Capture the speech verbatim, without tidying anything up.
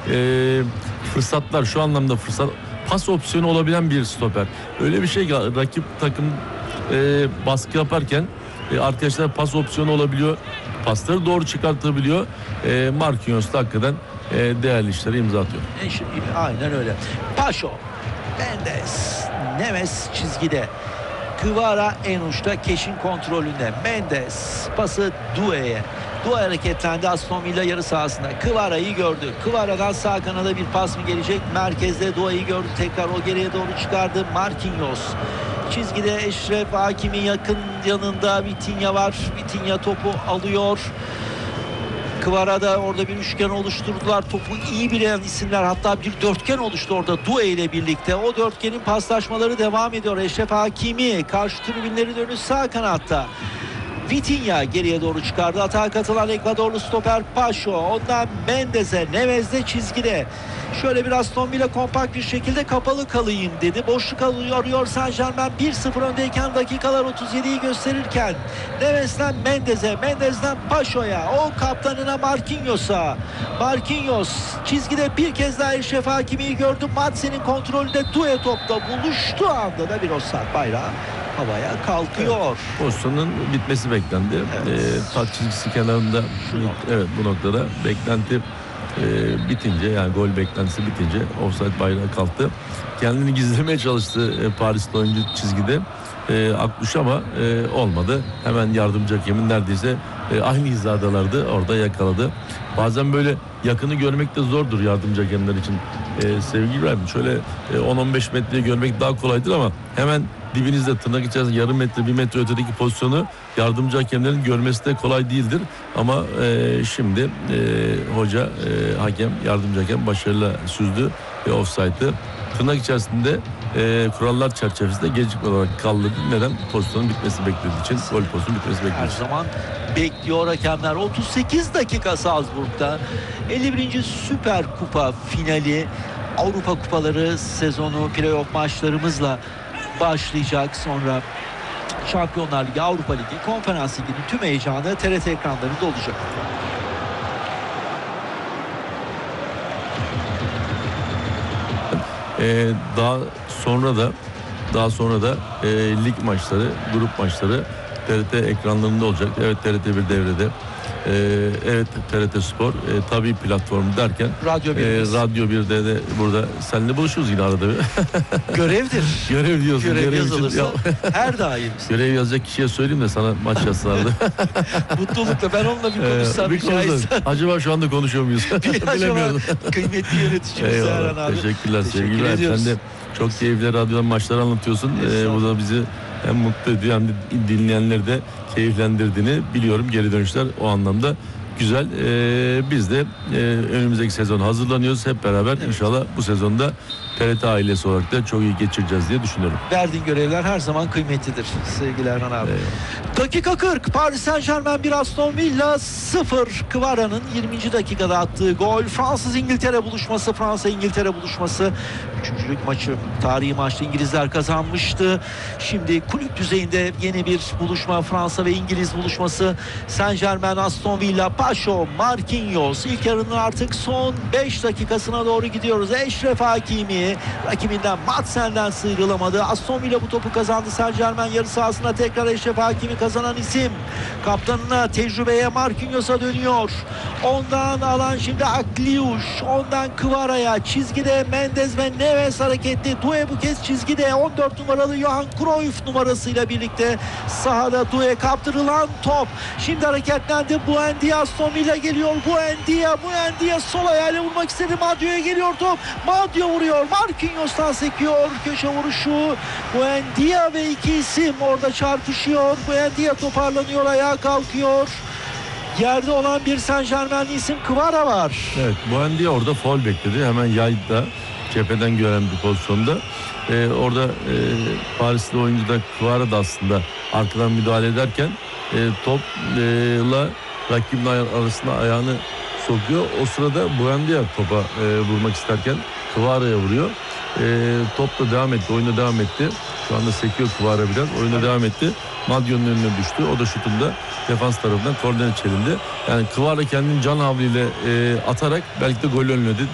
e, fırsatlar, şu anlamda fırsat, pas opsiyonu olabilen bir stoper. Öyle bir şey ki rakip takım e, baskı yaparken e, arkadaşlar pas opsiyonu olabiliyor. Pasları doğru çıkartabiliyor. E, Marquinhos da hakikaten e, değerli işleri imza atıyor. E, şimdi, aynen öyle. Paşo, Mendes, Neves çizgide. Kvara en uçta, Keş'in kontrolünde. Mendes pası Doué'ye. Doué hareketlendi Aston Villa yarı sahasında. Kvara'yı gördü. Kvara'dan sağ kanada bir pas mı gelecek? Merkezde Doué'yi gördü. Tekrar o geriye doğru çıkardı. Marquinhos. Çizgide Eşref Hakimi yakın yanında. Vitinha var. Vitinha topu alıyor. Kvara'da orada bir üçgen oluşturdular. Topu iyi bilen isimler, hatta bir dörtgen oluştu orada Doué ile birlikte. O dörtgenin paslaşmaları devam ediyor. Eşref Hakimi karşı tribünleri dönüş sağ kanatta. Vitinha geriye doğru çıkardı. Atağa katılan Ekvadorlu stoper Paşo. Ondan Mendes'e, Neves de çizgide. Şöyle bir Aston Villa kompakt bir şekilde kapalı kalayım dedi. Boşluk arıyor Saint Germain, bir sıfır öndeyken dakikalar otuz yediyi gösterirken Neves'ten Mendes'e, Mendes'ten Paşo'ya, o kaptanına Marquinhos'a. Marquinhos çizgide bir kez daha Eşref Hakimi'yi gördü. Madsen'in kontrolünde Doué topla buluştuğu anda da bir offside bayrağı havaya kalkıyor. Evet, pozisyonun bitmesi beklendi. Evet. E, taç çizgisi kenarında, evet, bu noktada beklenti e, bitince, yani gol beklentisi bitince offside bayrağı kalktı. Kendini gizlemeye çalıştı e, Parisli oyuncu çizgide. E, Akbuş ama e, olmadı. Hemen yardımcı hakemin neredeyse e, aynı hizadalardı. Orada yakaladı. Bazen böyle yakını görmek de zordur yardımcı hakemler için. E, sevgili İbrahim, şöyle e, on on beş metreye görmek daha kolaydır ama hemen dibinizde, tırnak içerisinde yarım metre, bir metre ötedeki pozisyonu yardımcı hakemlerin görmesi de kolay değildir. Ama e, şimdi e, hoca, e, hakem, yardımcı hakem başarıyla süzdü ve offside'ı tırnak içerisinde e, kurallar çerçevesinde gecikme olarak kaldırdı. Neden? Pozisyonun bitmesi beklediği için, gol pozisyonun bitmesi beklediği Her için. zaman bekliyor hakemler. otuz sekiz dakika Salzburg'da elli birinci Süper Kupa finali, Avrupa Kupaları sezonu playoff maçlarımızla başlayacak. Sonra Şampiyonlar Ligi, Avrupa Ligi, Konferans Ligi'nin tüm heyecanı T R T ekranlarında olacak. Ee, daha sonra da daha sonra da e, lig maçları, grup maçları T R T ekranlarında olacak. Evet, T R T bir devrede. Ee, evet, T R T Spor, e, tabii platformu derken Radyo e, birimiz. Radyo birde de burada seninle buluşuruz yine arada bir. Görevdir. Görev diyorsun. Görev, görev yazılırsa ya. her daim. Görev yazacak kişiye söyleyeyim de sana maç yazsın arada. Mutlulukla ben onunla bir konuşsam. Ee, bir konuşalım. Acaba şu anda konuşuyor muyuz? Bilemiyorum. Kıymetli yöneticimiz Erhan abi. Teşekkürler Teşekkür sevgiler. ediyoruz. Sen de çok keyifli radyodan maçlar anlatıyorsun. Ee, bu da bizi hem mutlu ediyor hem de dinleyenleri de keyiflendirdiğini biliyorum. Geri dönüşler o anlamda güzel. Ee, biz de e, önümüzdeki sezon hazırlanıyoruz. Hep beraber evet. İnşallah bu sezonda T R T ailesi olarak da çok iyi geçireceğiz diye düşünüyorum. Verdiğin görevler her zaman kıymetlidir sevgili Erhan abi. Evet. Dakika kırk, Paris Saint Germain bir, Aston Villa sıfır. Kvara'nın yirminci dakikada attığı gol. Fransız-İngiltere buluşması, Fransa-İngiltere buluşması. Üçüncülük maçı, tarihi maçta İngilizler kazanmıştı. Şimdi kulüp düzeyinde yeni bir buluşma, Fransa ve İngiliz buluşması. Saint Germain, Aston Villa, Paşo, Marquinhos. İlk yarının artık son beş dakikasına doğru gidiyoruz. Eşref Hakimi rakibinden, Madsen'den sıyrılamadı. Aston Villa bu topu kazandı. Saint Germain yarı sahasında tekrar Eşref Hakimi kazanan isim. Kaptanına, tecrübeye, Marquinhos'a dönüyor. Ondan alan şimdi Akliuş. Ondan Kvara'ya. Çizgide Mendes ve Neves hareketli. Doué bu kez çizgide. on dört numaralı Johan Cruyff numarasıyla birlikte sahada Doué, kaptırılan top. Şimdi hareketlendi. Buendia, Aston Villa geliyor. Buendia, Buendia sol ayağıyla vurmak istedi. Madio'ya geliyor top. Madio vuruyor. Marquinhos'tan sekiyor. Köşe vuruşu. Buendia ve iki isim orada çarpışıyor. Buendia toparlanıyor. Ayağa kalkıyor. Yerde olan bir Saint Germain'li isim Kvara var. Evet, Buendia orada faul bekledi. Hemen yayda cepheden gören bir pozisyonda. Ee, orada e, Parisli oyuncu da Kvara da aslında arkadan müdahale ederken e, topla e, rakibin arasında ayağını sokuyor. O sırada Buendia topa e, vurmak isterken Kvara'ya vuruyor. E, top da devam etti. Oyuna devam etti. Şu anda sekiyor Kvara biraz. Oyuna devam etti. Madio'nun önüne düştü. O da şutunda defans tarafından korner çelindi. Yani Kvara kendini can havliyle e, atarak belki de gol önledi.